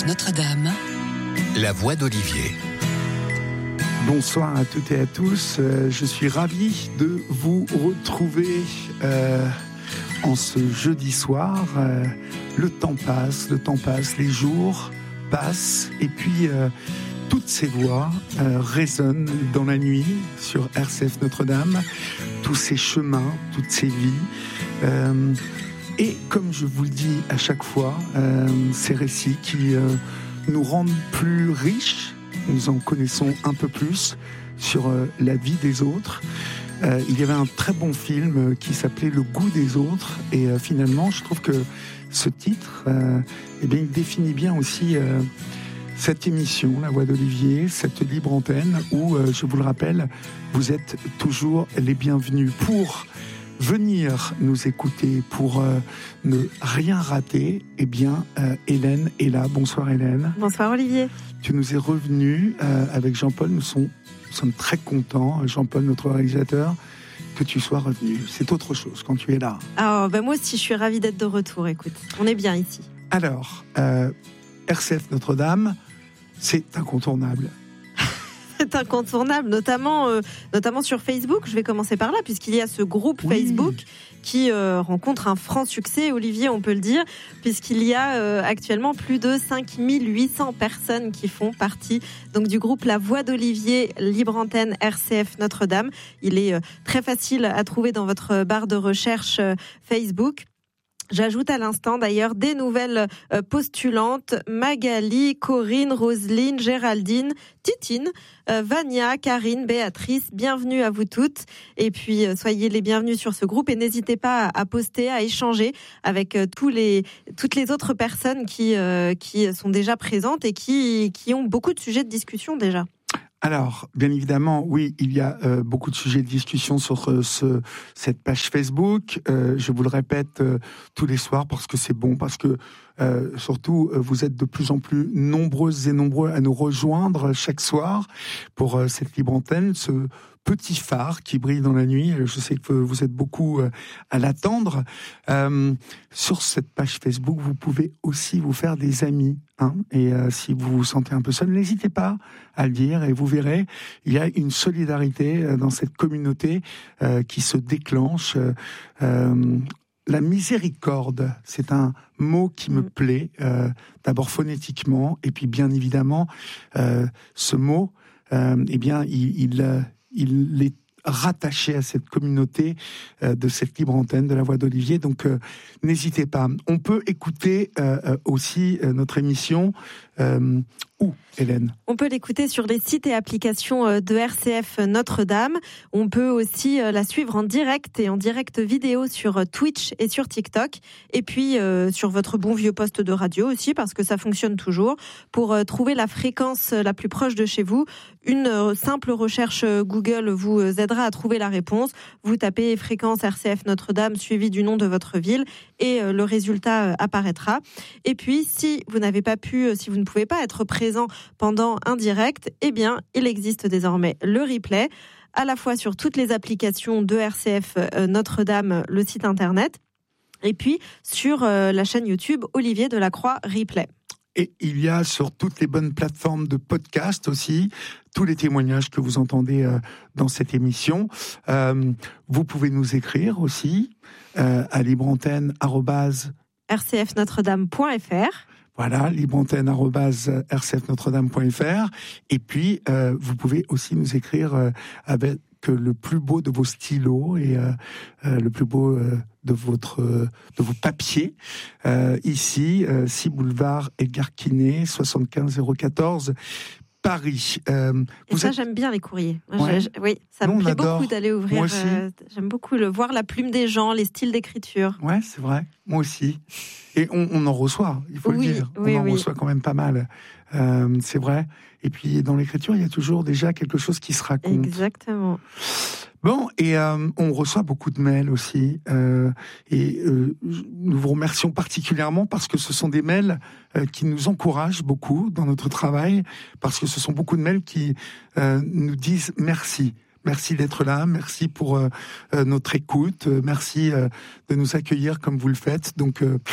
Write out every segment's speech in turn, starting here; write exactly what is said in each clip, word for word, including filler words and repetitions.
F Notre-Dame, la voix d'Olivier. Bonsoir à toutes et à tous, euh, je suis ravi de vous retrouver euh, en ce jeudi soir. Euh, le temps passe, le temps passe, les jours passent et puis euh, toutes ces voix euh, résonnent dans la nuit sur R C F Notre-Dame, tous ces chemins, toutes ces vies. Euh, et comme je vous le dis à chaque fois, euh, ces récits qui euh, nous rendent plus riches. Nous en connaissons un peu plus sur euh, la vie des autres. Euh, il y avait un très bon film euh, qui s'appelait Le goût des autres. Et euh, finalement, je trouve que ce titre, euh, eh bien, il définit bien aussi euh, cette émission, La Voix d'Olivier, cette libre antenne où, euh, je vous le rappelle, vous êtes toujours les bienvenus pour venir nous écouter, pour euh, ne rien rater. Eh bien, euh, Hélène est là. Bonsoir Hélène. Bonsoir Olivier. Tu nous es revenu euh, avec Jean-Paul, nous, sont, nous sommes très contents, Jean-Paul, notre réalisateur, que tu sois revenu. C'est autre chose quand tu es là. Ah, ben moi aussi, je suis ravie d'être de retour, écoute. On est bien ici. Alors, euh, R C F Notre-Dame, c'est incontournable. C'est incontournable, notamment, euh, notamment sur Facebook. Je vais commencer par là, puisqu'il y a ce groupe oui. Facebook qui euh, rencontre un franc succès, Olivier, on peut le dire, puisqu'il y a euh, actuellement plus de cinq mille huit cents personnes qui font partie donc, du groupe La Voix d'Olivier, Libre Antenne R C F Notre-Dame. Il est euh, très facile à trouver dans votre barre de recherche euh, Facebook. J'ajoute à l'instant d'ailleurs des nouvelles postulantes, Magali, Corinne, Roselyne, Géraldine, Titine, euh, Vania, Karine, Béatrice, bienvenue à vous toutes. Et puis euh, soyez les bienvenus sur ce groupe et n'hésitez pas à, à poster, à échanger avec euh, tous les, toutes les autres personnes qui, euh, qui sont déjà présentes et qui, qui ont beaucoup de sujets de discussion déjà. Alors, bien évidemment, oui, il y a euh, beaucoup de sujets de discussion sur euh, ce, cette page Facebook. Euh, je vous le répète euh, tous les soirs parce que c'est bon, parce que euh, surtout, euh, vous êtes de plus en plus nombreuses et nombreux à nous rejoindre chaque soir pour euh, cette libre antenne, ce petit phare qui brille dans la nuit. Je sais que vous êtes beaucoup euh, à l'attendre. Euh, sur cette page Facebook, vous pouvez aussi vous faire des amis. Hein, et euh, si vous vous sentez un peu seul, n'hésitez pas à le dire et vous verrez, il y a une solidarité euh, dans cette communauté euh, qui se déclenche. Euh, la miséricorde, c'est un mot qui me plaît, euh, d'abord phonétiquement et puis bien évidemment, euh, ce mot, euh, eh bien, il, il, il est rattaché à cette communauté euh, de cette libre antenne de La Voix d'Olivier. Donc, euh, n'hésitez pas. On peut écouter euh, aussi euh, notre émission euh, où, Hélène ? On peut l'écouter sur les sites et applications de R C F Notre-Dame. On peut aussi la suivre en direct et en direct vidéo sur Twitch et sur TikTok. Et puis, euh, sur votre bon vieux poste de radio aussi, parce que ça fonctionne toujours. Pour euh, trouver la fréquence la plus proche de chez vous, une euh, simple recherche Google vous aidera à trouver la réponse. Vous tapez fréquence R C F Notre-Dame suivi du nom de votre ville et euh, le résultat euh, apparaîtra. Et puis, si vous n'avez pas pu, euh, si vous ne pouvez pas être présent pendant un direct, eh bien, il existe désormais le replay, à la fois sur toutes les applications de R C F euh, Notre-Dame, le site internet, et puis sur euh, la chaîne YouTube Olivier Delacroix Replay. Et il y a sur toutes les bonnes plateformes de podcast aussi tous les témoignages que vous entendez euh, dans cette émission. Euh, vous pouvez nous écrire aussi euh, à libreantenne arobase r c f notre dame point f r. Voilà, libreantenne arobase r c f notre dame point f r. Et puis, euh, vous pouvez aussi nous écrire euh, avec le plus beau de vos stylos et euh, euh, le plus beau euh, de votre euh, de vos papiers. Euh, ici, euh, six boulevard Edgar Quinet, soixante-quinze zéro quatorze, Paris. Euh, et ça, êtes... j'aime bien les courriers. Ouais. Je, je, oui, ça Nous, me plaît adore. beaucoup d'aller ouvrir. Moi aussi. Euh, j'aime beaucoup le voir la plume des gens, les styles d'écriture. Ouais, c'est vrai. Moi aussi. Et on, on en reçoit, il faut oui, le dire. Oui, on en oui. reçoit quand même pas mal. Euh, c'est vrai. Et puis, dans l'écriture, il y a toujours déjà quelque chose qui se raconte. Exactement. Bon, et euh, on reçoit beaucoup de mails aussi, euh, et euh, nous vous remercions particulièrement parce que ce sont des mails euh, qui nous encouragent beaucoup dans notre travail, parce que ce sont beaucoup de mails qui euh, nous disent merci. Merci d'être là, merci pour euh, notre écoute, merci euh, de nous accueillir comme vous le faites. Donc, euh,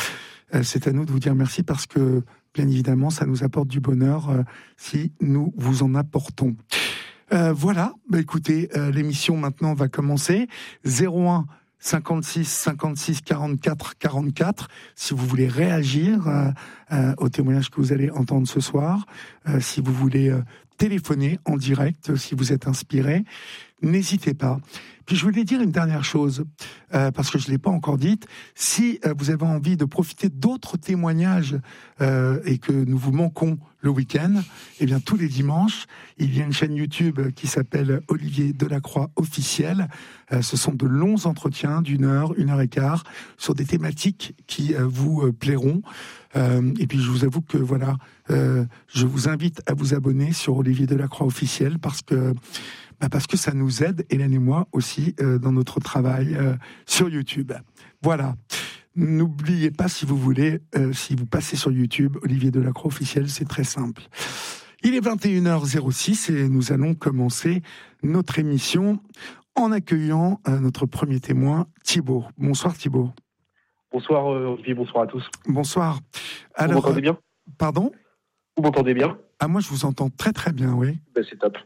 euh, c'est à nous de vous dire merci parce que, bien évidemment, ça nous apporte du bonheur euh, si nous vous en apportons. Euh, voilà, bah, écoutez, euh, l'émission maintenant va commencer. zéro un cinquante-six cinquante-six quarante-quatre quarante-quatre, si vous voulez réagir euh, euh, au témoignage que vous allez entendre ce soir, euh, si vous voulez euh, téléphoner en direct, si vous êtes inspiré, n'hésitez pas. Puis je voulais dire une dernière chose, euh, parce que je ne l'ai pas encore dite. Si euh, vous avez envie de profiter d'autres témoignages euh, et que nous vous manquons le week-end, eh bien tous les dimanches, il y a une chaîne YouTube qui s'appelle Olivier Delacroix officiel. Euh, ce sont de longs entretiens d'une heure, une heure et quart, sur des thématiques qui euh, vous euh, plairont. Euh, et puis je vous avoue que voilà, euh, je vous invite à vous abonner sur Olivier Delacroix officiel parce que bah parce que ça nous aide, Hélène et moi aussi, euh, dans notre travail euh, sur YouTube. Voilà. N'oubliez pas, si vous voulez, euh, si vous passez sur YouTube, Olivier Delacroix officiel, c'est très simple. Il est vingt et une heures six et nous allons commencer notre émission en accueillant euh, notre premier témoin, Thibaut. Bonsoir Thibaut. Bonsoir Olivier, bonsoir à tous. Bonsoir. Alors, vous m'entendez bien ? Pardon ? Vous m'entendez bien ? Ah, moi je vous entends très très bien, oui. Ben, c'est top.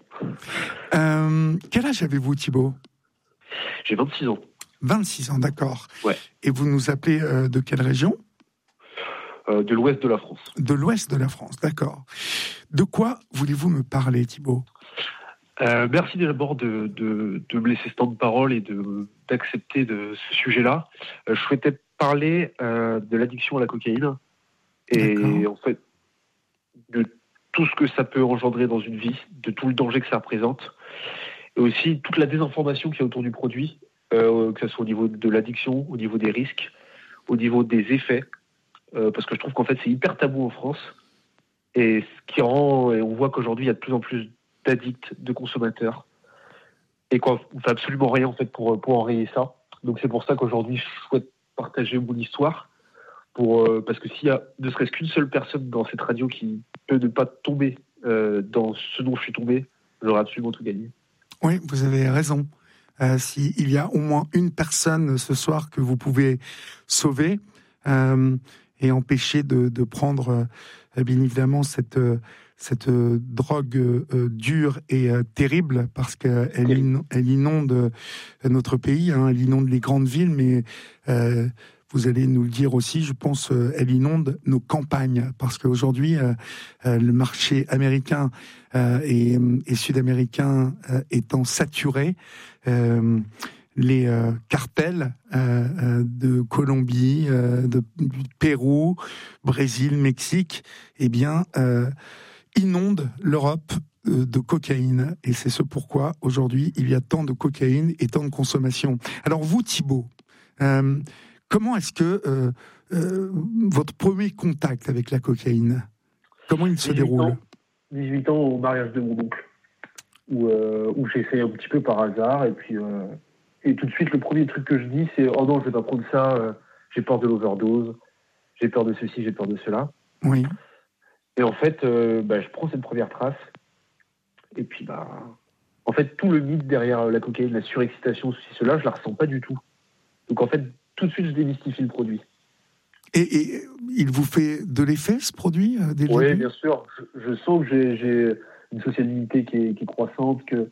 Euh, quel âge avez-vous Thibaut ? J'ai vingt-six ans. vingt-six ans, d'accord. Ouais. Et vous nous appelez euh, de quelle région ? euh, De l'ouest de la France. De l'ouest de la France, d'accord. De quoi voulez-vous me parler, Thibaut ? euh, Merci d'abord de, de, de me laisser ce temps de parole et de, d'accepter de ce sujet-là. Euh, je souhaitais parler euh, de l'addiction à la cocaïne et d'accord. En fait de tout ce que ça peut engendrer dans une vie, de tout le danger que ça représente, et aussi toute la désinformation qu'il y a autour du produit, euh, que ce soit au niveau de l'addiction, au niveau des risques, au niveau des effets, euh, parce que je trouve qu'en fait c'est hyper tabou en France, et ce qui rend, et on voit qu'aujourd'hui il y a de plus en plus d'addicts, de consommateurs, et qu'on ne fait absolument rien en fait pour, pour enrayer ça. Donc c'est pour ça qu'aujourd'hui je souhaite partager mon histoire, pour, euh, parce que s'il y a ne serait-ce qu'une seule personne dans cette radio qui peut ne pas tomber euh, dans ce dont je suis tombé, j'aurais absolument tout gagné. Oui, vous avez raison. Euh, s'il y a au moins une personne ce soir que vous pouvez sauver euh, et empêcher de, de prendre, euh, bien évidemment, cette, cette euh, drogue euh, dure et euh, terrible, parce qu'elle in, elle inonde euh, notre pays, hein, elle inonde les grandes villes, mais euh, vous allez nous le dire aussi, je pense, euh, elle inonde nos campagnes, parce qu'aujourd'hui, euh, euh, le marché américain euh, et, et sud-américain euh, étant saturé, euh, les euh, cartels euh, euh, de Colombie, euh, de, du Pérou, Brésil, Mexique, eh bien, euh, inondent l'Europe euh, de cocaïne. Et c'est ce pourquoi, aujourd'hui, il y a tant de cocaïne et tant de consommation. Alors vous, Thibaut, euh, comment est-ce que euh, euh, votre premier contact avec la cocaïne, comment il se déroule ? ans, dix-huit ans au mariage de mon oncle, où, euh, où j'ai essayé un petit peu par hasard, et puis euh, et tout de suite le premier truc que je dis c'est « Oh non, je vais pas prendre ça, euh, j'ai peur de l'overdose, j'ai peur de ceci, j'ai peur de cela ». Oui. Et en fait, euh, bah, je prends cette première trace, et puis bah, en fait tout le mythe derrière la cocaïne, la surexcitation, ceci, cela, je la ressens pas du tout. Donc en fait, tout de suite, je démystifie le produit. Et, et il vous fait de l'effet, ce produit, euh, dès le Oui, début ? bien sûr. Je, je sens que j'ai, j'ai une sociabilité qui est, qui est croissante, que,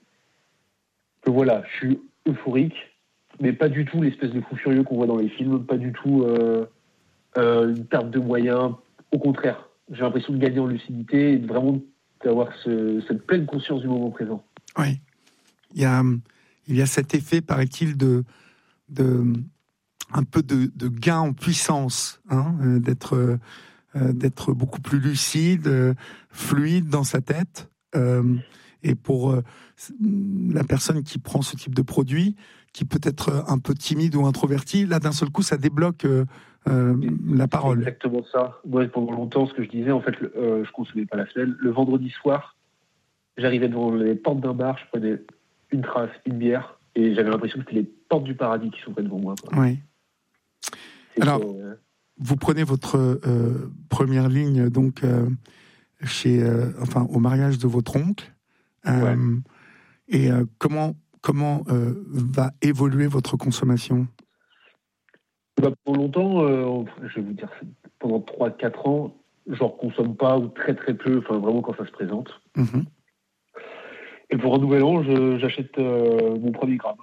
que voilà, je suis euphorique, mais pas du tout l'espèce de fou furieux qu'on voit dans les films, pas du tout euh, euh, une perte de moyens. Au contraire, j'ai l'impression de gagner en lucidité et de vraiment d'avoir ce, cette pleine conscience du moment présent. Oui. Il y a, il y a cet effet, paraît-il, de... de un peu de, de gain en puissance, hein, euh, d'être, euh, d'être beaucoup plus lucide, euh, fluide dans sa tête. Euh, et pour euh, la personne qui prend ce type de produit, qui peut être un peu timide ou introverti, là d'un seul coup ça débloque euh, euh, la parole. C'est exactement ça. Moi, pendant longtemps, ce que je disais, en fait, euh, je consommais pas la semaine. Le vendredi soir, j'arrivais devant les portes d'un bar, je prenais une trace, une bière, et j'avais l'impression que c'était les portes du paradis qui s'ouvraient devant moi, quoi. Oui. C'est Alors, que, euh... vous prenez votre euh, première ligne donc euh, chez, euh, enfin, au mariage de votre oncle. Euh, ouais. Et euh, comment comment euh, va évoluer votre consommation ? Bah, pendant longtemps, euh, je vais vous dire, pendant trois quatre ans, j'en consomme pas ou très très peu, enfin vraiment quand ça se présente. Mmh. Et pour un nouvel an, je, j'achète euh, mon premier gramme.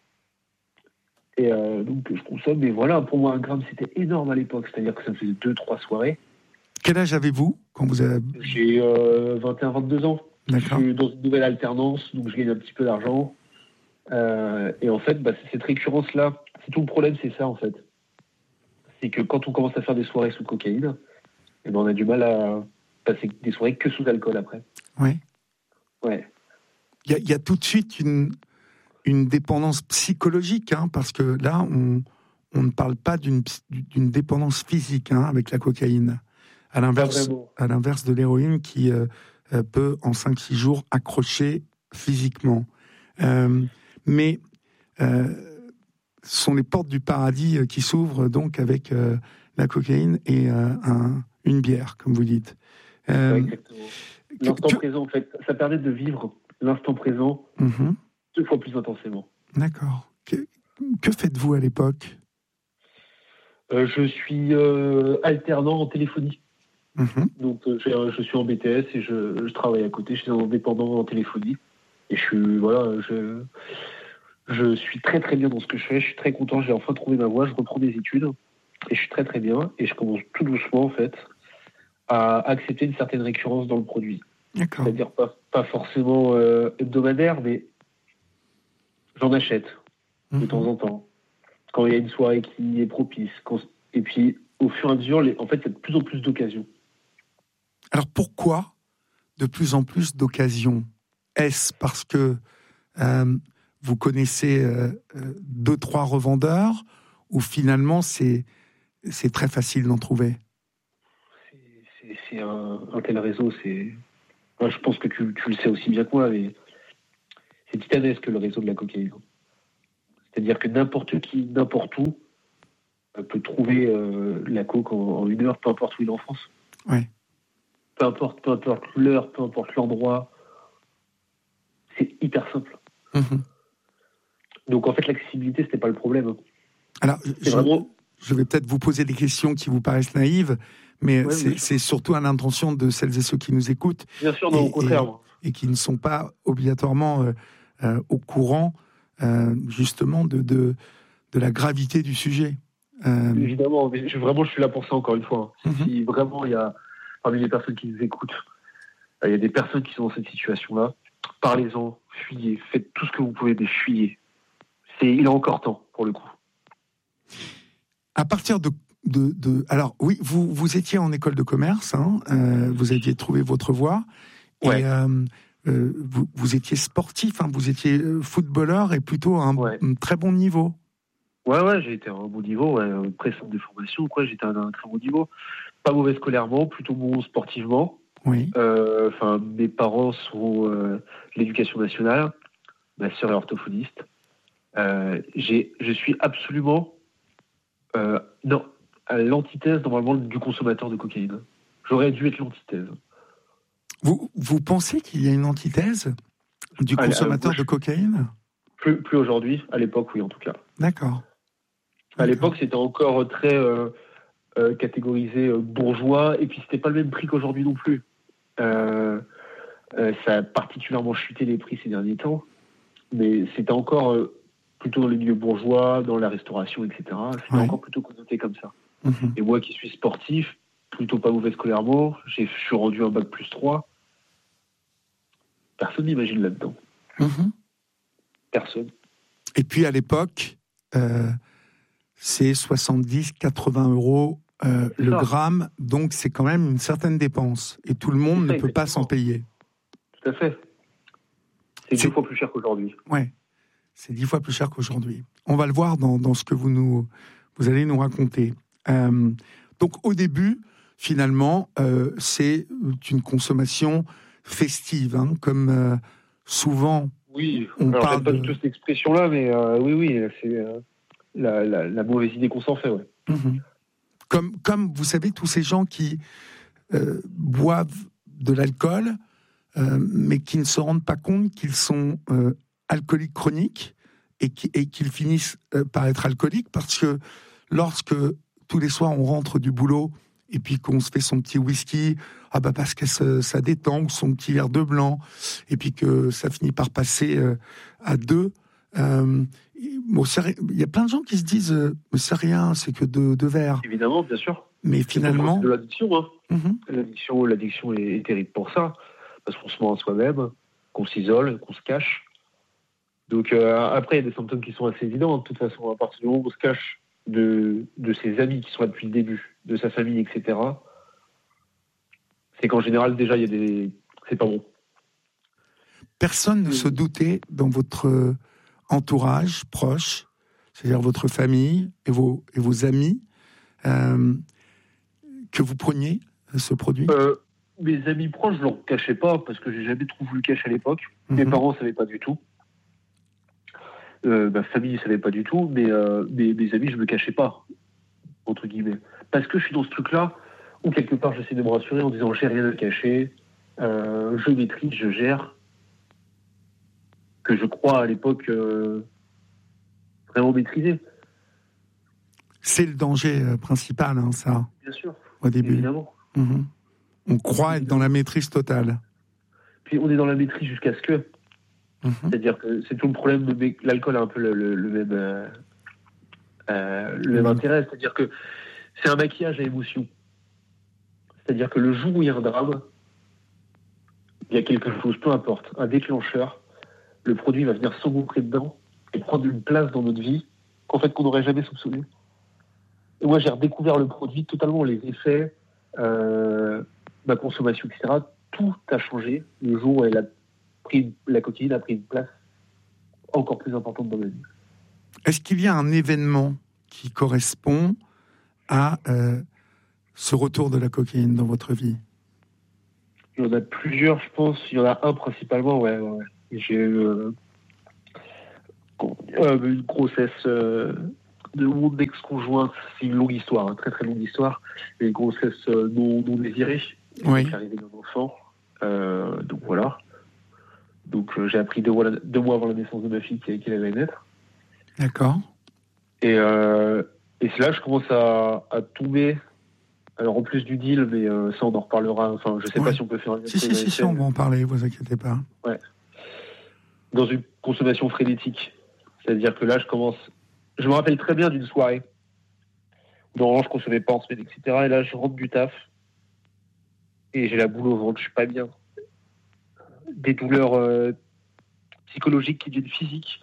Et euh, donc je consomme, mais voilà, pour moi un gramme c'était énorme à l'époque, c'est-à-dire que ça me faisait deux trois soirées. Quel âge avez-vous quand vous avez... J'ai euh, vingt et un vingt-deux ans. D'accord. Je suis dans une nouvelle alternance, donc je gagne un petit peu d'argent. Euh, et en fait, bah, c'est cette récurrence-là, c'est tout le problème, c'est ça en fait. C'est que quand on commence à faire des soirées sous cocaïne, eh ben, on a du mal à passer des soirées que sous alcool après. Oui. Ouais. Il y a, il y a tout de suite une, une dépendance psychologique, hein, parce que là, on, on ne parle pas d'une, d'une dépendance physique, hein, avec la cocaïne. À l'inverse, à l'inverse de l'héroïne qui euh, peut, en cinq six jours, accrocher physiquement. Euh, mais euh, ce sont les portes du paradis qui s'ouvrent donc avec euh, la cocaïne et euh, un, une bière, comme vous dites. Euh, ouais, exactement. L'instant que... présent, en fait, ça permet de vivre l'instant présent mm-hmm. deux fois plus intensément. D'accord. Que, que faites-vous à l'époque ? euh, Je suis euh, alternant en téléphonie. Mm-hmm. Donc, euh, je, je suis en B T S et je, je travaille à côté. Je suis indépendant en téléphonie. Et je suis, voilà, je, je suis très très bien dans ce que je fais. Je suis très content. J'ai enfin trouvé ma voie. Je reprends des études. Et je suis très très bien. Et je commence tout doucement, en fait, à accepter une certaine récurrence dans le produit. D'accord. C'est-à-dire pas, pas forcément euh, hebdomadaire, mais j'en achète de mm-hmm. temps en temps. Quand il y a une soirée qui est propice. Quand... Et puis, au fur et à mesure, les... en fait, il y a de plus en plus d'occasions. Alors, pourquoi de plus en plus d'occasions ? Est-ce parce que euh, vous connaissez euh, deux, trois revendeurs ou finalement c'est, c'est très facile d'en trouver ? C'est, c'est, c'est un, un tel réseau, c'est... Enfin, je pense que tu, tu le sais aussi bien que moi, mais c'est titanesque le réseau de la cocaïne. C'est-à-dire que n'importe qui, n'importe où, peut trouver euh, la coke en, en une heure, peu importe où il est en France. Ouais. Peu importe, peu importe l'heure, peu importe l'endroit. C'est hyper simple. Mmh. Donc en fait, l'accessibilité, c'était pas le problème. Alors, je, vraiment... je vais peut-être vous poser des questions qui vous paraissent naïves, mais ouais, c'est, c'est surtout à l'intention de celles et ceux qui nous écoutent. Bien sûr, non, et, au contraire. Et, et qui ne sont pas obligatoirement euh, euh, au courant, euh, justement, de, de, de la gravité du sujet. Euh... Évidemment, mais je, vraiment, je suis là pour ça, encore une fois. Hein. Mmh. Si vraiment, il y a, parmi les personnes qui nous écoutent, il y a des personnes qui sont dans cette situation-là, parlez-en, fuyez, faites tout ce que vous pouvez, mais fuyez. C'est, il est encore temps, pour le coup. À partir de... de, de alors, oui, vous, vous étiez en école de commerce, hein, euh, vous aviez trouvé votre voie, ouais. et euh, euh, vous, vous étiez sportif, hein, vous étiez footballeur, et plutôt à un, ouais. un très bon niveau. Ouais, ouais, j'ai été à un bon niveau, ouais, pré-centre de formation, quoi, j'étais à un très bon niveau. Pas mauvais scolairement, plutôt bon sportivement. Oui. Euh, enfin, mes parents sont euh, l'éducation nationale, ma sœur est orthophoniste. Euh, j'ai, je suis absolument euh, non, à l'antithèse normalement du consommateur de cocaïne. J'aurais dû être l'antithèse. Vous, vous pensez qu'il y a une antithèse du consommateur ah, euh, de cocaïne ? Plus, plus aujourd'hui, à l'époque, oui, en tout cas. D'accord. À D'accord. l'époque, c'était encore très euh, euh, catégorisé euh, bourgeois, et puis c'était pas le même prix qu'aujourd'hui non plus. Euh, euh, ça a particulièrement chuté les prix ces derniers temps, mais c'était encore euh, plutôt dans les milieux bourgeois, dans la restauration, et cetera. C'était ouais. encore plutôt connoté comme ça. Mmh. Et moi qui suis sportif, plutôt pas mauvais scolairement, j'ai, je suis rendu un bac plus trois. Personne n'imagine là-dedans. Mmh. Personne. Et puis à l'époque, euh, c'est soixante-dix à quatre-vingts euros euh, le ça. gramme, donc c'est quand même une certaine dépense. Et tout le monde ça, ne peut pas s'en payer. Tout à fait. C'est, c'est dix fois plus cher qu'aujourd'hui. Ouais, c'est dix fois plus cher qu'aujourd'hui. On va le voir dans, dans ce que vous, nous, vous allez nous raconter. Euh, donc au début, finalement, euh, c'est une consommation festive, hein, comme euh, souvent... Oui, on alors parle pas de... du tout cette expression-là, mais euh, oui, oui, c'est euh, la, la, la mauvaise idée qu'on s'en fait, ouais. Mmh. Comme, comme, vous savez, tous ces gens qui euh, boivent de l'alcool, euh, mais qui ne se rendent pas compte qu'ils sont euh, alcooliques chroniques et, qui, et qu'ils finissent euh, par être alcooliques parce que lorsque tous les soirs on rentre du boulot et puis qu'on se fait son petit whisky, ah bah parce que ça, ça détend, ou son petit verre de blanc, et puis que ça finit par passer euh, à deux. Euh, bon, il y a plein de gens qui se disent euh, mais c'est rien, c'est que deux, deux verres. Évidemment, bien sûr. Mais finalement, c'est de l'addiction. Hein. Mm-hmm. L'addiction, l'addiction est, est terrible pour ça, parce qu'on se ment à soi-même, qu'on s'isole, qu'on se cache. Donc euh, après, il y a des symptômes qui sont assez évidents. De toute façon, à partir du moment où on se cache de, de ses amis qui sont là depuis le début, de sa famille, et cetera, c'est qu'en général, déjà, il y a des... c'est pas bon. Personne ne se doutait dans votre entourage proche, c'est-à-dire votre famille et vos, et vos amis, euh, que vous preniez ce produit? euh, Mes amis proches, je ne leur cachais pas, parce que j'ai jamais trop voulu le cacher à l'époque. Mm-hmm. Mes parents ne savaient pas du tout. Euh, ma famille ne savait pas du tout, mais euh, mes, mes amis, je ne me cachais pas, entre guillemets. Parce que je suis dans ce truc-là, où quelque part, j'essaie de me rassurer en disant « j'ai rien à cacher, euh, je maîtrise, je gère », que je crois à l'époque euh, vraiment maîtriser. C'est le danger euh, principal, hein, ça. Bien sûr. Au début. Évidemment. Mmh. On croit être dans la maîtrise totale. Puis on est dans la maîtrise jusqu'à ce que. Mmh. C'est-à-dire que c'est tout le problème de l'alcool a un peu le, le, le même, euh, euh, le même mmh. intérêt. C'est-à-dire que c'est un maquillage à émotion. C'est-à-dire que le jour où il y a un drame, il y a quelque chose, peu importe, un déclencheur, le produit va venir s'engouffrer dedans et prendre une place dans notre vie qu'en fait qu'on n'aurait jamais soupçonné. Et moi j'ai redécouvert le produit, totalement les effets, euh, ma consommation, et cetera. Tout a changé le jour où elle a pris, la cocaïne a pris une place encore plus importante dans ma vie. Est-ce qu'il y a un événement qui correspond à euh, ce retour de la cocaïne dans votre vie? Il y en a plusieurs, je pense. Il y en a un principalement, ouais. ouais. J'ai eu euh, une grossesse euh, de mon ex-conjoint. C'est une longue histoire, une très très longue histoire. Une grossesse euh, non, non désirée. Oui. J'ai arrivé d'un enfant. Euh, donc voilà. Donc euh, j'ai appris deux mois, deux mois avant la naissance de ma fille qu'elle allait naître. D'accord. Et, euh, et c'est là que je commence à, à tomber. Alors en plus du deal, mais euh, ça on en reparlera. Enfin, je sais ouais. pas si on peut faire un. Si si si, si on va en parler. Vous inquiétez pas. Ouais. Dans une consommation frénétique. C'est-à-dire que là, je commence... Je me rappelle très bien d'une soirée où normalement, je ne consommais pas en semaine, et cetera. Et là, je rentre du taf et j'ai la boule au ventre, je suis pas bien. Des douleurs euh, psychologiques qui deviennent physiques.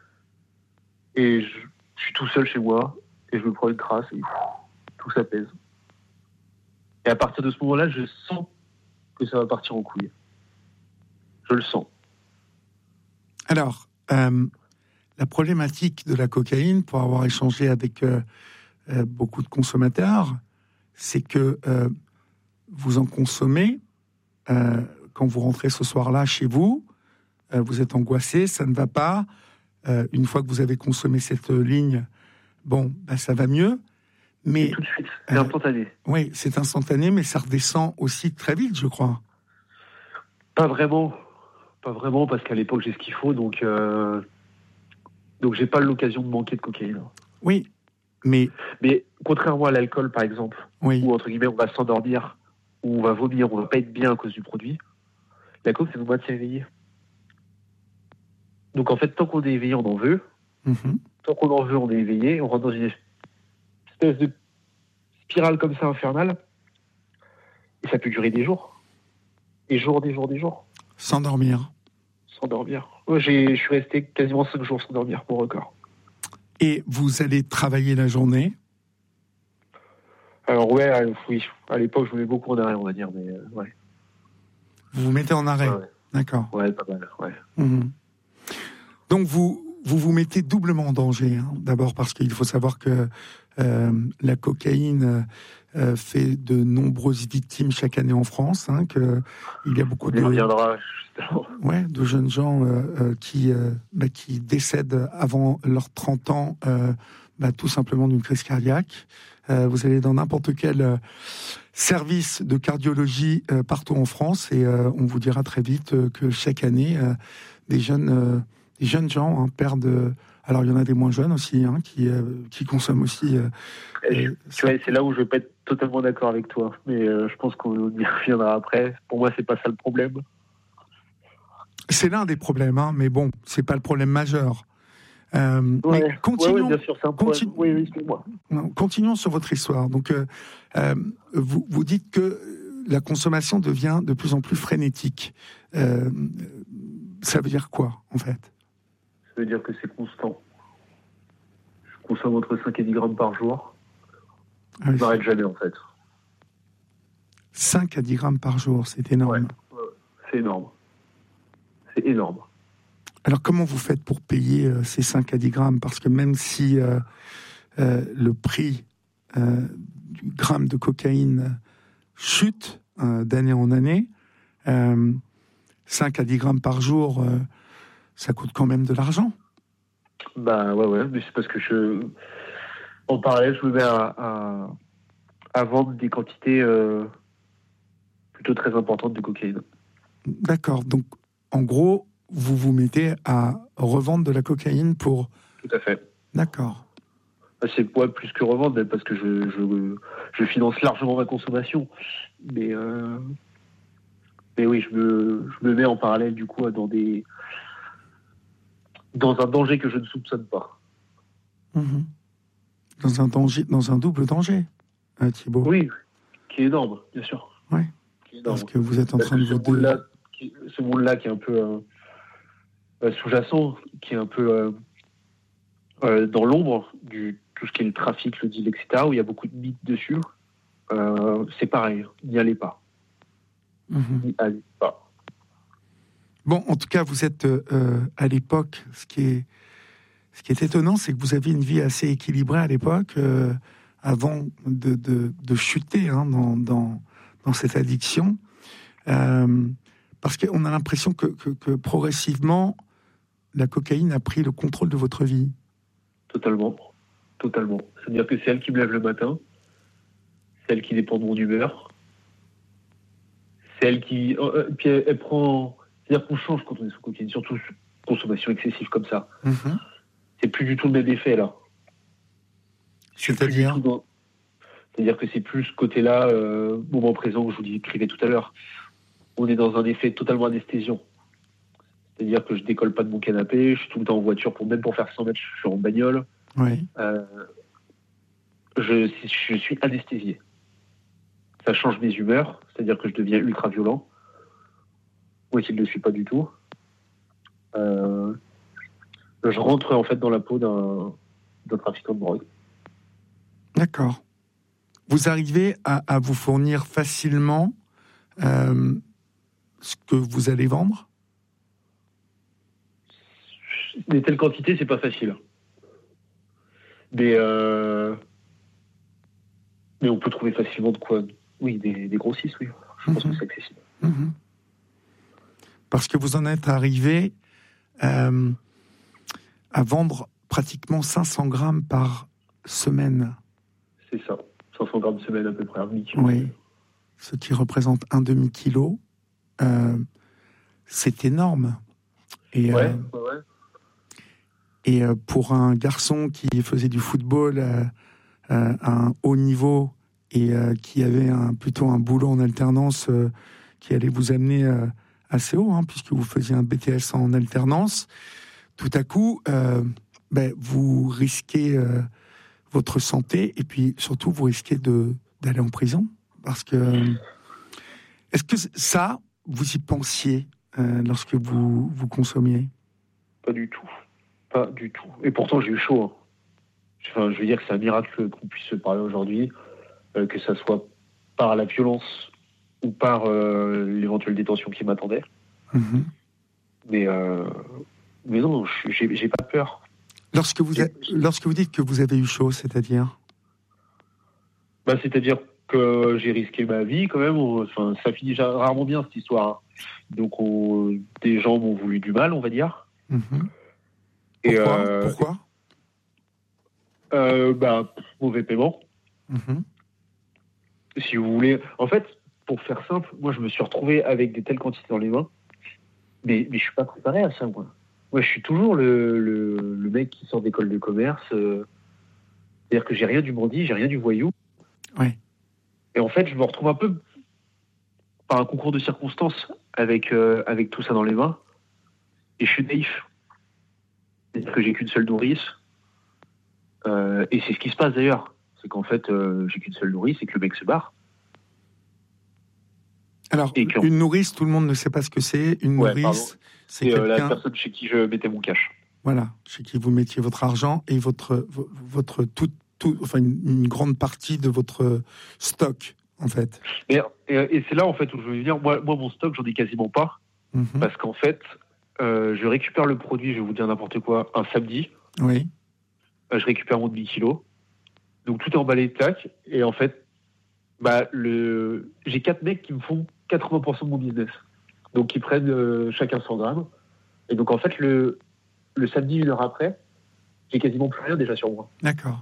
Et je, je suis tout seul chez moi et je me prends une crasse et pff, tout s'apaise. Et à partir de ce moment-là, je sens que ça va partir en couille. Je le sens. Alors, euh, la problématique de la cocaïne, pour avoir échangé avec euh, euh, beaucoup de consommateurs, c'est que euh, vous en consommez, euh, quand vous rentrez ce soir-là chez vous, euh, vous êtes angoissé, ça ne va pas. Euh, une fois que vous avez consommé cette ligne, bon, bah, ça va mieux. Mais et tout de suite, c'est euh, instantané. Oui, c'est instantané, mais ça redescend aussi très vite, je crois. Pas vraiment. Pas vraiment, parce qu'à l'époque, j'ai ce qu'il faut, donc, euh, donc j'ai pas l'occasion de manquer de cocaïne. Oui, mais... Mais contrairement à l'alcool, par exemple, oui. où, entre guillemets, on va s'endormir, où on va vomir, on va pas être bien à cause du produit, la coke, ça nous maintient éveillé. Donc, en fait, tant qu'on est éveillé, on en veut. Mm-hmm. Tant qu'on en veut, on est éveillé. On rentre dans une espèce de spirale comme ça, infernale. Et ça peut durer des jours. Des jours, des jours, des jours. Sans dormir. Sans dormir. Ouais, j'ai, je suis resté quasiment cinq jours sans dormir, pour record. Et vous allez travailler la journée? Alors ouais, euh, oui. À l'époque, je me mets beaucoup en arrêt, on va dire, mais euh, ouais. Vous vous mettez en arrêt? Ouais, ouais. D'accord. Ouais, pas mal, ouais. Mmh. Donc vous, vous vous mettez doublement en danger. Hein. D'abord parce qu'il faut savoir que euh, la cocaïne euh, fait de nombreuses victimes chaque année en France. Hein, que il y a beaucoup on de, reviendra, ouais, de jeunes gens euh, euh, qui, euh, bah, qui décèdent avant leurs trente ans, euh, bah, tout simplement d'une crise cardiaque. Euh, vous allez dans n'importe quel euh, service de cardiologie euh, partout en France et euh, on vous dira très vite euh, que chaque année, euh, des jeunes... Euh, des jeunes gens hein, perdent, Alors, il y en a des moins jeunes aussi, hein, qui, euh, qui consomment aussi. Euh, je, tu vois, c'est là où je ne vais pas être totalement d'accord avec toi. Mais euh, je pense qu'on y reviendra après. Pour moi, c'est pas ça le problème. C'est l'un des problèmes, hein, mais bon, c'est pas le problème majeur. Euh, ouais, mais continuons, ouais, ouais, bien sûr, c'est un problème. continu, oui, oui, excuse-moi. Continuons sur votre histoire. Donc, euh, euh, vous, vous dites que la consommation devient de plus en plus frénétique. Euh, ça veut dire quoi, en fait ? Ça veut dire que c'est constant. Je consomme entre cinq et dix grammes par jour. Ah oui, je m'arrête jamais, en fait. cinq à dix grammes par jour, c'est énorme. Ouais, ouais, c'est énorme. C'est énorme. Alors, comment vous faites pour payer euh, ces cinq à dix grammes ? Parce que même si euh, euh, le prix euh, du gramme de cocaïne chute euh, d'année en année, euh, cinq à dix grammes par jour, euh, ça coûte quand même de l'argent. Bah ouais, ouais, mais c'est parce que je... En parallèle, je me mets à, à, à vendre des quantités euh, plutôt très importantes de cocaïne. D'accord, donc en gros, vous vous mettez à revendre de la cocaïne pour... Tout à fait. D'accord. C'est ouais, plus que revendre, même parce que je, je, je finance largement ma consommation. Mais, euh, mais oui, je me, je me mets en parallèle du coup dans, des, dans un danger que je ne soupçonne pas. Mmh. Dans un danger, dans un double danger, hein, Thibaut. Oui, qui est énorme, bien sûr. Oui, parce que vous êtes en train de vous... Ce monde-là, qui, ce monde-là qui est un peu euh, euh, sous-jacent, qui est un peu euh, euh, dans l'ombre du tout ce qui est le trafic, le deal, et cetera, où il y a beaucoup de mythes dessus, euh, c'est pareil, n'y allez pas. Mmh. N'y allez pas. Bon, en tout cas, vous êtes euh, à l'époque, ce qui est, ce qui est étonnant, c'est que vous aviez une vie assez équilibrée à l'époque, euh, avant de, de, de chuter hein, dans, dans, dans cette addiction. Euh, parce qu'on a l'impression que, que, que progressivement, la cocaïne a pris le contrôle de votre vie. Totalement. Totalement. C'est-à-dire que c'est elle qui me lève le matin, c'est elle qui dépend de mon humeur, c'est elle qui... Euh, puis elle, elle prend... C'est-à-dire qu'on change quand on est sous cocaïne, surtout sous consommation excessive comme ça. Mmh. C'est plus du tout le même effet, là. C'est-à-dire dans... C'est-à-dire que c'est plus ce côté-là, euh, moment présent, que je vous décrivais tout à l'heure. On est dans un effet totalement anesthésiant. C'est-à-dire que je décolle pas de mon canapé, je suis tout le temps en voiture, pour, même pour faire cent mètres, je suis en bagnole. Oui. Euh, je, je suis anesthésié. Ça change mes humeurs, c'est-à-dire que je deviens ultra violent. Moi qui ne le suis pas du tout. Euh, je rentre en fait dans la peau d'un, d'un trafiquant de drogue. D'accord. Vous arrivez à, à vous fournir facilement euh, ce que vous allez vendre ? Des telles quantités, c'est pas facile. Mais, euh... Mais on peut trouver facilement de quoi. Oui, des, des grossistes, oui. Je pense mmh. que c'est accessible. Mmh. Parce que vous en êtes arrivé euh, à vendre pratiquement cinq cents grammes par semaine. C'est ça. cinq cents grammes semaine à peu près, un demi-kilo. Oui. Ce qui représente un demi-kilo. Euh, c'est énorme. Et, ouais, euh, ouais, ouais. Et euh, pour un garçon qui faisait du football euh, euh, à un haut niveau et euh, qui avait un, plutôt un boulot en alternance euh, qui allait vous amener euh, assez haut, hein, puisque vous faisiez un B T S en alternance, tout à coup, euh, ben, vous risquez euh, votre santé et puis surtout vous risquez de, d'aller en prison. Parce que... Est-ce que ça, vous y pensiez euh, lorsque vous, vous consommiez ? Pas du tout. Pas du tout. Et pourtant, j'ai eu chaud. Hein. Enfin, je veux dire que c'est un miracle qu'on puisse se parler aujourd'hui, euh, que ça soit par la violence ou par euh, l'éventuelle détention qui m'attendait. Mmh. Mais, euh, mais non, j'ai, j'ai pas peur. Lorsque vous, a, lorsque vous dites que vous avez eu chaud, c'est-à-dire bah, c'est-à-dire que j'ai risqué ma vie quand même. Enfin, ça finit rarement bien cette histoire. Donc, on, des gens m'ont voulu du mal, on va dire. Mmh. Et Pourquoi, euh, Pourquoi euh, bah, mauvais paiement. Mmh. Si vous voulez. En fait, pour faire simple, moi, je me suis retrouvé avec des telles quantités dans les mains. Mais, mais je suis pas préparé à ça, moi. moi, je suis toujours le, le, le mec qui sort d'école de commerce. Euh, c'est-à-dire que j'ai rien du bandit, j'ai rien du voyou. Ouais. Et en fait, je me retrouve un peu par un concours de circonstances avec, euh, avec tout ça dans les mains. Et je suis naïf. C'est-à-dire que j'ai qu'une seule nourrice. Euh, et c'est ce qui se passe d'ailleurs. C'est qu'en fait, euh, j'ai qu'une seule nourrice et que le mec se barre. Alors, et que... une nourrice, tout le monde ne sait pas ce que c'est. Une ouais, nourrice, pardon. c'est, c'est quelqu'un... euh, la personne chez qui je mettais mon cash. Voilà, chez qui vous mettiez votre argent et votre, votre tout, tout, enfin une, une grande partie de votre stock, en fait. Et, et, et c'est là, en fait, où je veux dire, moi, moi mon stock, j'en ai quasiment pas. Mm-hmm. Parce qu'en fait, euh, je récupère le produit, je vais vous dire n'importe quoi, un samedi. Oui. Euh, je récupère mon demi-kilo. Donc tout est emballé, tac. Et en fait, bah, le... j'ai quatre mecs qui me font quatre-vingts pour cent de mon business. Donc ils prennent euh, chacun cent grammes. Et donc en fait, le, le samedi, une heure après, j'ai quasiment plus rien déjà sur moi. D'accord.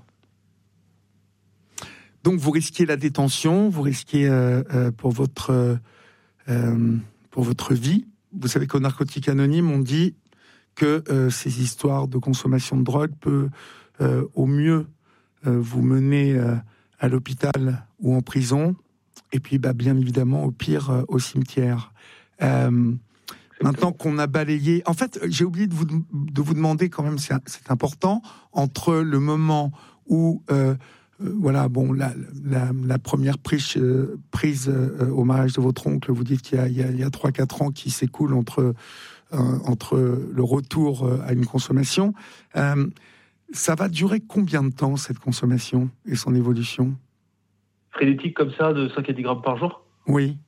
Donc vous risquez la détention, vous risquez euh, euh, pour, votre, euh, pour votre vie. Vous savez qu'au Narcotique Anonyme, on dit que euh, ces histoires de consommation de drogue peut euh, au mieux euh, vous mener euh, à l'hôpital ou en prison, et puis bah, bien évidemment au pire euh, au cimetière. Euh, maintenant qu'on a balayé, en fait, j'ai oublié de vous de vous demander quand même, c'est, c'est important, entre le moment où euh, euh, voilà, bon, la, la, la première prise, euh, prise euh, au mariage de votre oncle, vous dites qu'il y a, il y a, il y a trois quatre ans qui s'écoulent entre euh, entre le retour à une consommation. Euh, ça va durer combien de temps, cette consommation et son évolution? Frénétique comme ça, de cinq à dix grammes par jour? Oui.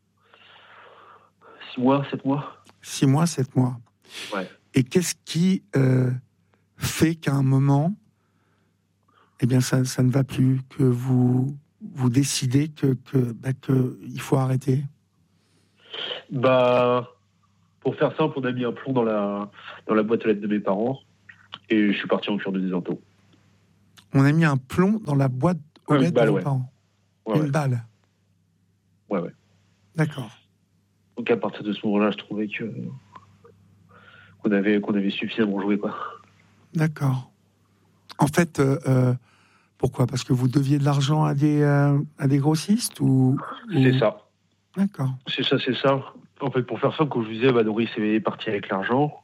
six mois, sept mois? six mois, sept mois. Ouais. Et qu'est-ce qui euh, fait qu'à un moment, eh bien, ça, ça ne va plus, que vous, vous décidez que, que, bah, que il faut arrêter? Bah, pour faire simple, on a mis un plomb dans la, dans la boîte aux lettres de mes parents et je suis parti en cure de désinto. On a mis un plomb dans la boîte aux ah, lettres balle, de vos ouais. parents? Ouais, Une ouais. balle? Ouais, ouais. D'accord. Donc à partir de ce moment-là, je trouvais que qu'on avait, qu'on avait suffisamment joué, quoi. D'accord. En fait, euh, euh, pourquoi? Parce que vous deviez de l'argent à des, euh, à des grossistes ou, ou... C'est ça. D'accord. C'est ça, c'est ça. En fait, pour faire simple, quand je vous disais, bah, Doris est parti avec l'argent.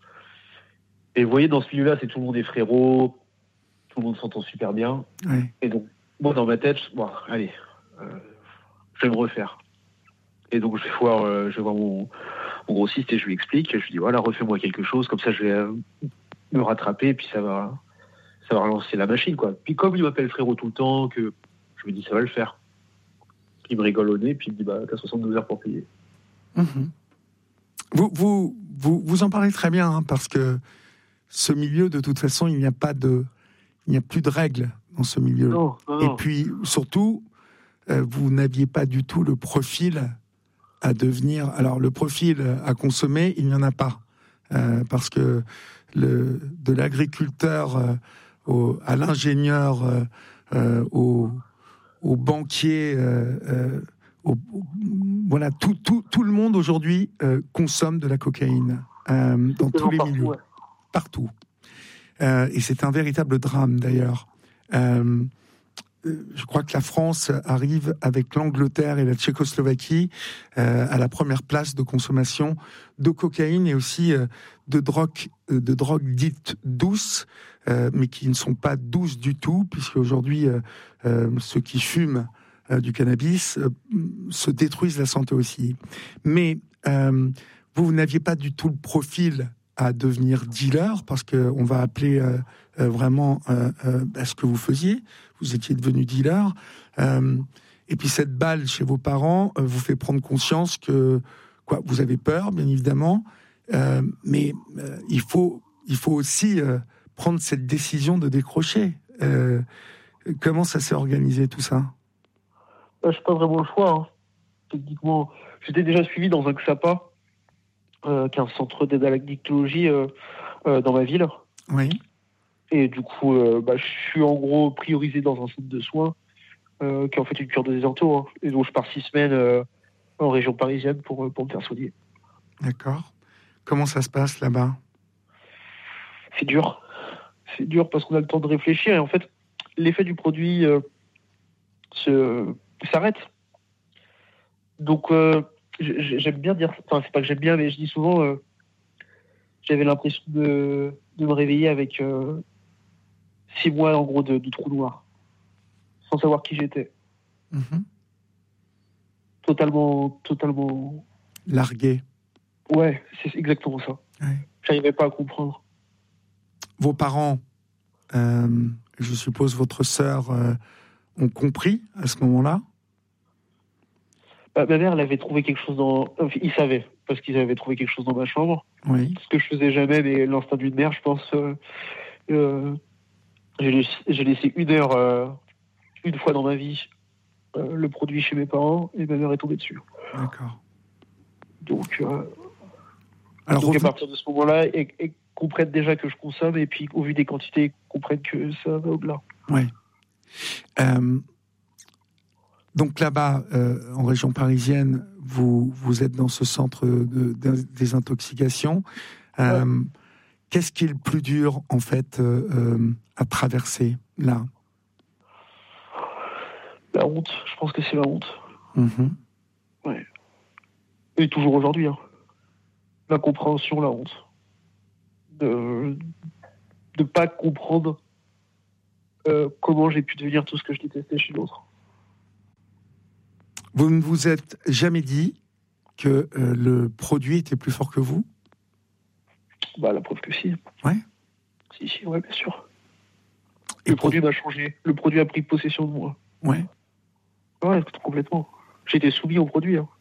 Et vous voyez, dans ce milieu-là, c'est tout le monde est frérot, tout le monde s'entend super bien. Ouais. Et donc, moi, dans ma tête, bon, allez, euh, je vais me refaire. Et donc, je vais voir, euh, je vais voir mon, mon grossiste et je lui explique. Je lui dis, voilà, refais-moi quelque chose, comme ça, je vais euh, me rattraper, et puis ça va, ça va relancer la machine, quoi. Puis, comme il m'appelle frérot tout le temps, que je me dis, ça va le faire. Il me rigole au nez, puis il me dit, bah, t'as soixante-douze heures pour payer. Mmh. Vous, vous, vous, vous en parlez très bien, hein, parce que ce milieu, de toute façon, il n'y a pas de, il n'y a plus de règles dans ce milieu. Non, non, non. Et puis, surtout, euh, vous n'aviez pas du tout le profil à devenir. Alors, le profil à consommer, il n'y en a pas, euh, parce que le, de l'agriculteur euh, au, à l'ingénieur, euh, euh, au, au banquier, euh, euh, au, au, voilà, tout, tout, tout le monde aujourd'hui euh, consomme de la cocaïne euh, dans tous les partout, milieux, ouais. partout. Euh, et c'est un véritable drame d'ailleurs. Euh, je crois que la France arrive avec l'Angleterre et la Tchécoslovaquie euh, à la première place de consommation de cocaïne et aussi euh, de drogues de drogues dites douces, euh, mais qui ne sont pas douces du tout, puisque aujourd'hui euh, euh, ceux qui fument euh, du cannabis euh, se détruisent la santé aussi. Mais euh, vous, vous n'aviez pas du tout le profil à devenir dealer, parce qu'on va appeler euh, euh, vraiment euh, euh, à ce que vous faisiez. Vous étiez devenu dealer. Euh, et puis cette balle chez vos parents euh, vous fait prendre conscience que quoi, vous avez peur, bien évidemment, euh, mais euh, il faut, il faut aussi euh, prendre cette décision de décrocher. Euh, comment ça s'est organisé, tout ça? Je n'ai pas vraiment le choix. Hein. Techniquement, j'étais déjà suivi dans un X A P A, euh, qui est un centre d'aide à l'addictologie euh, euh, dans ma ville. Oui. Et du coup, euh, bah, je suis en gros priorisé dans un centre de soins euh, qui est en fait une cure de désinto. Hein. Et donc, je pars six semaines euh, en région parisienne pour, pour me faire soigner. D'accord. Comment ça se passe là-bas? c'est dur. C'est dur parce qu'on a le temps de réfléchir et en fait, l'effet du produit euh, se, s'arrête. Donc, euh, j'aime bien dire, enfin, c'est pas que j'aime bien, mais je dis souvent, euh, j'avais l'impression de, de me réveiller avec euh, six mois, en gros, de, de trou noir, sans savoir qui j'étais. Mm-hmm. Totalement, totalement... Largué. Ouais, c'est exactement ça. Ouais. J'arrivais pas à comprendre. Vos parents, euh, je suppose votre sœur, euh, ont compris à ce moment-là? Bah, ma mère, elle avait trouvé quelque chose dans... Enfin, ils savaient, parce qu'ils avaient trouvé quelque chose dans ma chambre. Oui. Ce que je faisais jamais, mais l'instinct d'une mère, je pense... Euh, euh, j'ai, laissé, j'ai laissé une heure, euh, une fois dans ma vie, euh, le produit chez mes parents, et ma mère est tombée dessus. D'accord. Donc, euh, Alors, donc rev... à partir de ce moment-là, ils, ils comprennent déjà que je consomme, et puis au vu des quantités, ils comprennent que ça va au-delà. Oui. Euh, donc là-bas, euh, en région parisienne, vous, vous êtes dans ce centre de, de désintoxication. Euh, ouais. Qu'est-ce qui est le plus dur, en fait, euh, euh, à traverser, là? La honte. Je pense que c'est la honte. Mmh. Ouais. Et toujours aujourd'hui. Hein. L'incompréhension, la honte. De ne pas comprendre euh, comment j'ai pu devenir tout ce que je détestais chez l'autre. Vous ne vous êtes jamais dit que euh, le produit était plus fort que vous? Bah, la preuve que si. Ouais. Si, si, ouais, bien sûr. Et le pour... produit m'a changé. Le produit a pris possession de moi. Ouais. Ouais, complètement. J'étais soumis au produit. Hein.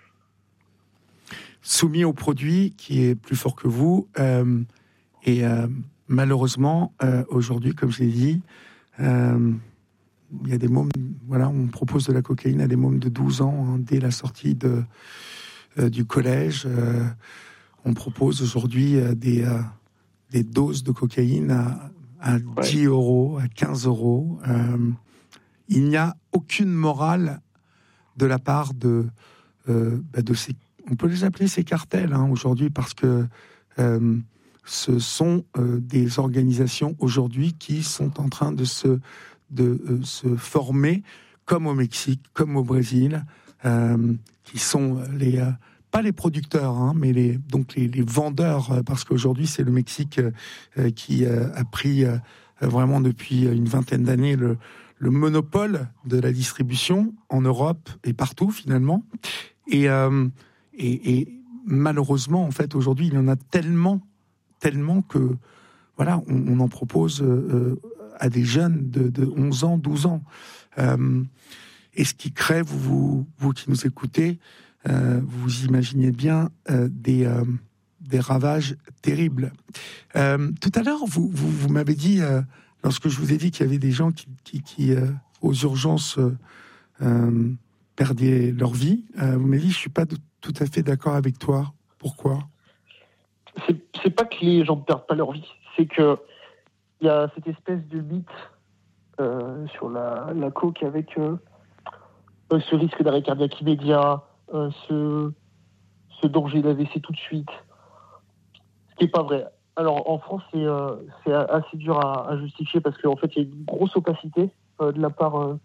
Soumis au produit qui est plus fort que vous. Euh, et euh, malheureusement, euh, aujourd'hui, comme je l'ai dit, euh, il y a des mômes, voilà, on propose de la cocaïne à des mômes de douze ans, hein, dès la sortie de, euh, du collège. Euh, on propose aujourd'hui euh, des, euh, des doses de cocaïne à, à ouais. dix euros, à quinze euros. Euh, il n'y a aucune morale de la part de, euh, bah de ces, on peut les appeler ces cartels, hein, aujourd'hui, parce que euh, ce sont euh, des organisations aujourd'hui qui sont en train de se de euh, se former, comme au Mexique, comme au Brésil, euh, qui sont les euh, pas les producteurs, hein, mais les donc les, les vendeurs, euh, parce qu'aujourd'hui c'est le Mexique euh, qui euh, a pris euh, vraiment depuis une vingtaine d'années le, le monopole de la distribution en Europe et partout finalement. Et, euh, et, et malheureusement, en fait, aujourd'hui, il y en a tellement, tellement que voilà, on, on en propose euh, à des jeunes de, de onze ans, douze ans. Euh, et ce qui crée, vous, vous, vous qui nous écoutez, euh, vous imaginez bien euh, des, euh, des ravages terribles. Euh, tout à l'heure, vous, vous, vous m'avez dit, euh, lorsque je vous ai dit qu'il y avait des gens qui, qui, qui euh, aux urgences, euh, euh, perdaient leur vie, euh, vous m'avez dit, je ne suis pas tout à fait d'accord avec toi. Pourquoi ? C'est, c'est pas que les gens ne perdent pas leur vie, c'est que il y a cette espèce de mythe euh, sur la, la coke avec euh, ce risque d'arrêt cardiaque immédiat, euh, ce, ce danger d'A V C tout de suite, ce qui n'est pas vrai. Alors en France, c'est, euh, c'est assez dur à, à justifier parce qu'en fait, il y a une grosse opacité euh, de la part euh,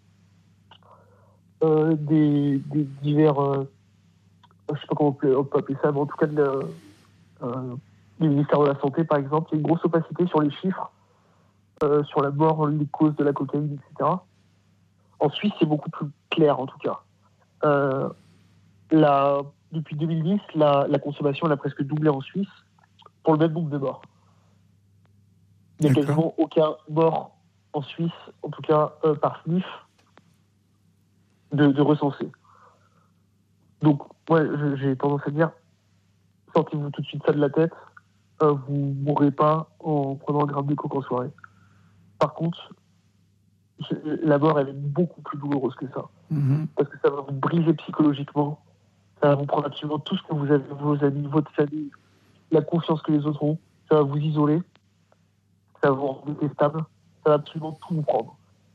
euh, des, des divers, euh, je ne sais pas comment on peut, on peut appeler ça, mais en tout cas de la, euh, du ministère de la Santé, par exemple. Il y a une grosse opacité sur les chiffres, euh, sur la mort, les causes de la cocaïne, et cetera. En Suisse, c'est beaucoup plus clair, en tout cas. Euh, la, depuis deux mille dix, la, la consommation elle a presque doublé en Suisse pour le même nombre de morts. Il n'y a D'accord. quasiment aucun mort en Suisse, en tout cas euh, par sniff, de, de recensé. Donc, ouais, j'ai tendance à dire, sortez-vous tout de suite ça de la tête, euh, vous ne mourrez pas en prenant un gramme de coke en soirée. Par contre, la mort, elle est beaucoup plus douloureuse que ça. Mmh. Parce que ça va vous briser psychologiquement, ça va vous prendre absolument tout ce que vous avez, vos amis, votre famille, la confiance que les autres ont, ça va vous isoler, ça va vous rendre détestable, ça va absolument tout vous prendre.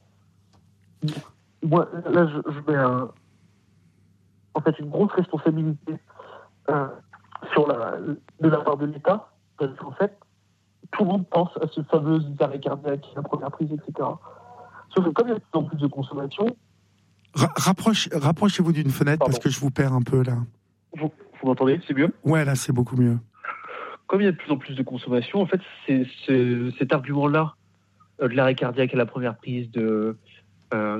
Moi, là, je, je mets un, en fait une grosse responsabilité euh, sur la, de la part de l'État, parce qu'en fait, tout le monde pense à ce fameux arrêt cardiaque, la première prise, et cetera. Sauf que comme il y a de plus en plus de consommation... Ra- rapproche, rapprochez-vous d'une fenêtre, Pardon. parce que je vous perds un peu, là. Vous, vous m'entendez? C'est mieux? Ouais, là, c'est beaucoup mieux. Comme il y a de plus en plus de consommation, en fait, c'est, c'est, cet argument-là, euh, de l'arrêt cardiaque à la première prise, de, euh,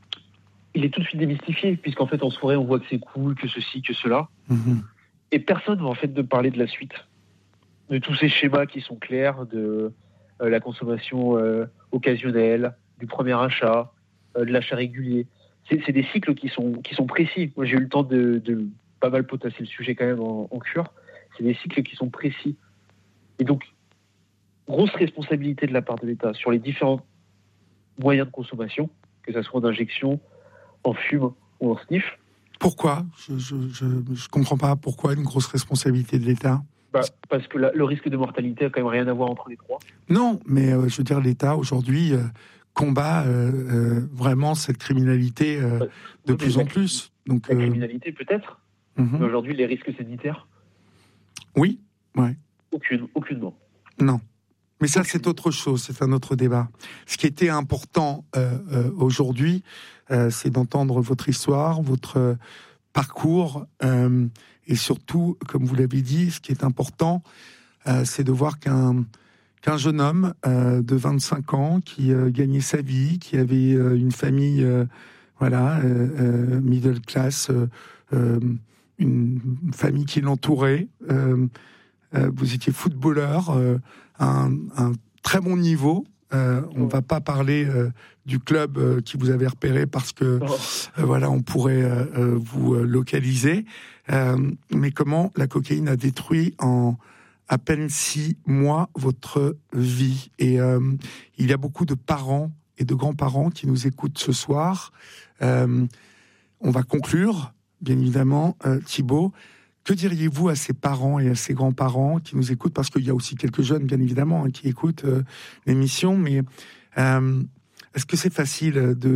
il est tout de suite démystifié, puisqu'en fait, en soirée, on voit que c'est cool, que ceci, que cela. Mm-hmm. Et personne va en fait de parler de la suite, de tous ces schémas qui sont clairs, de euh, la consommation euh, occasionnelle, du premier achat, euh, de l'achat régulier. C'est, c'est des cycles qui sont, qui sont précis. Moi, j'ai eu le temps de, de pas mal potasser le sujet quand même en, en cure. C'est des cycles qui sont précis. Et donc, grosse responsabilité de la part de l'État sur les différents moyens de consommation, que ce soit en injection, en fume ou en sniff. Pourquoi ? Je ne comprends pas pourquoi une grosse responsabilité de l'État. Bah, parce que la, le risque de mortalité a quand même rien à voir entre les trois. Non, mais euh, je veux dire, l'État aujourd'hui euh, combat euh, euh, vraiment cette criminalité euh, de oui, plus la, en plus. Donc, la euh... criminalité peut-être, mm-hmm. mais aujourd'hui les risques sanitaires. Oui, ouais. Aucune, aucunement. Non. Mais ça, c'est autre chose, c'est un autre débat. Ce qui était important euh, euh, aujourd'hui, euh, c'est d'entendre votre histoire, votre euh, parcours, euh, et surtout, comme vous l'avez dit, ce qui est important, euh, c'est de voir qu'un, qu'un jeune homme euh, de vingt-cinq ans qui euh, gagnait sa vie, qui avait euh, une famille, euh, voilà, euh, euh, middle class, euh, euh, une famille qui l'entourait. Euh, euh, vous étiez footballeur, euh, un, un très bon niveau. Euh, on ne va pas parler euh, du club euh, qui vous avait repéré parce que euh, voilà, on pourrait euh, euh, vous euh, localiser. Euh, mais comment la cocaïne a détruit en à peine six mois votre vie. Et euh, il y a beaucoup de parents et de grands-parents qui nous écoutent ce soir. Euh, on va conclure, bien évidemment, euh, Thibaut. Que diriez-vous à ces parents et à ces grands-parents qui nous écoutent, parce qu'il y a aussi quelques jeunes, bien évidemment, hein, qui écoutent euh, l'émission, mais euh, est-ce que c'est facile de